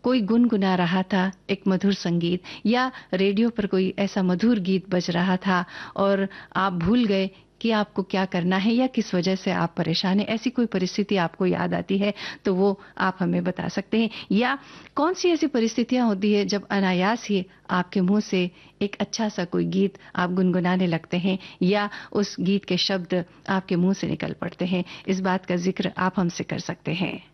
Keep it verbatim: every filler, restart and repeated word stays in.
कोई गुनगुना रहा था एक मधुर संगीत, या रेडियो पर कोई ऐसा मधुर गीत बज रहा था और आप भूल गए कि आपको क्या करना है या किस वजह से आप परेशान हैं। ऐसी कोई परिस्थिति आपको याद आती है तो वो आप हमें बता सकते हैं। या कौन सी ऐसी परिस्थितियां होती है जब अनायास ही आपके मुंह से एक अच्छा सा कोई गीत आप गुनगुनाने लगते हैं या उस गीत के शब्द आपके मुंह से निकल पड़ते हैं। इस बात का जिक्र आप हमसे कर सकते हैं।